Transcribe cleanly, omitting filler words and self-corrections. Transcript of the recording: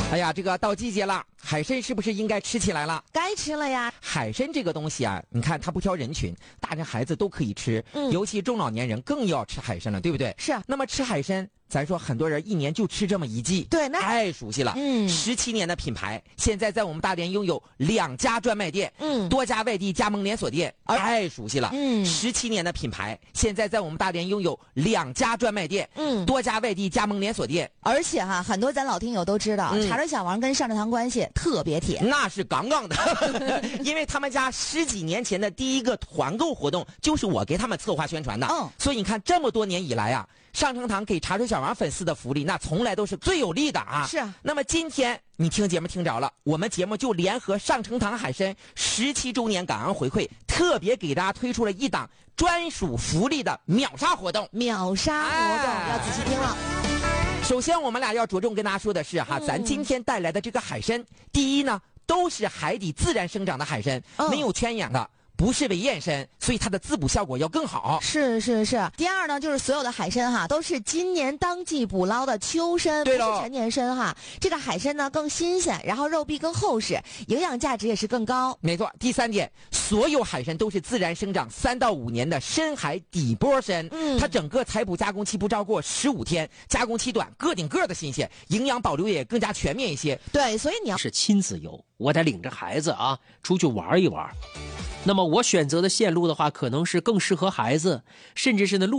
哎呀，这个到季节了，海参是不是应该吃起来了？ 该吃了呀。 海参这个东西啊，你看它不挑人群，大人孩子都可以吃，尤其中老年人更要吃海参了，对不对？ 是。 那么吃海参，咱说很多人一年就吃这么一季， 对，那太熟悉了。17年的品牌，现在在我们大连拥有2家专卖店，多家外地加盟连锁店，太熟悉了。17年的品牌，现在在我们大连拥有2家专卖店，多家外地加盟连锁店。 而且哈，很多咱老听友都知道，茶水小王跟上蔗糖关系特别铁， 那是杠杠的，因为他们家10几年前的第一个团购活动就是我给他们策划宣传的。所以你看这么多年以来啊，上橙堂给茶水小王粉丝的福利，那从来都是最有利的啊。 是啊。 那么今天你听节目听着了，我们节目就联合上橙堂海参17周年感恩回馈，特别给大家推出了一档专属福利的秒杀活动。 秒杀活动，要仔细听了。 首先我们俩要着重跟大家说的是哈，咱今天带来的这个海参，第一呢，都是海底自然生长的海参，没有圈养的，不是伪验参，所以它的滋补效果要更好。 是。第二呢，就是所有的海参哈，都是今年当季捕捞的秋参，不是陈年参哈。这个海参呢更新鲜，然后肉壁更厚实，营养价值也是更高。 没错。第三点，所有海参都是自然生长3到5年的深海底波参，它整个采捕加工期不超过15天，加工期短，个顶个的新鲜，营养保留也更加全面一些。 对，所以你要是亲子游，我得领着孩子啊出去玩一玩。那么我选择的线路的话，可能是更适合孩子，甚至是呢路